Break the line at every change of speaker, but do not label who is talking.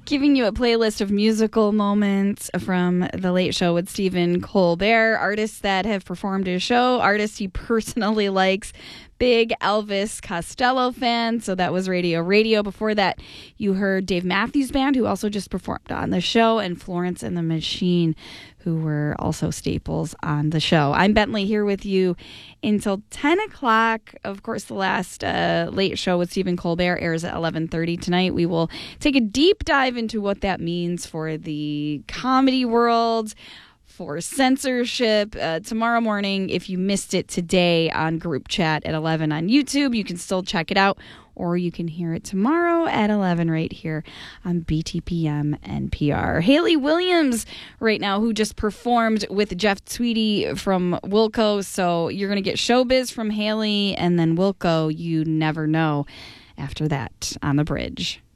Giving you a playlist of musical moments from The Late Show with Stephen Colbert, artists that have performed his show, artists he personally likes. Big Elvis Costello fan, so that was Radio. Before that, you heard Dave Matthews Band, who also just performed on the show, and Florence and the Machine, who were also staples on the show. I'm Bentley, here with you until 10 o'clock. Of course, the last Late Show with Stephen Colbert airs at 11:30 tonight. We will take a deep dive into what that means for the comedy world, for censorship. Tomorrow morning, if you missed it today on Group Chat at 11 on YouTube, you can still check it out, or you can hear it tomorrow at 11 right here on BTPM NPR. Hayley Williams right now, who just performed with Jeff Tweedy from Wilco. So you're going to get Showbiz from Hayley, and then Wilco, You Never Know, after that on the bridge.